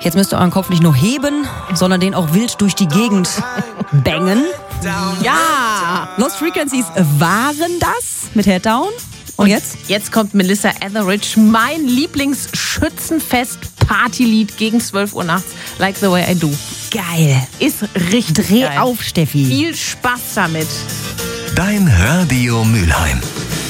Jetzt müsst ihr euren Kopf nicht nur heben, sondern den auch wild durch die Gegend bangen. Ja! Lost Frequencies waren das mit Head Down. Und jetzt? Jetzt kommt Melissa Etheridge, mein Lieblingsschützenfest-Partylied gegen 12 Uhr nachts. Like the way I do. Geil. Ist richtig Dreh geil. auf, Steffi. Viel Spaß damit. Dein Radio Mülheim.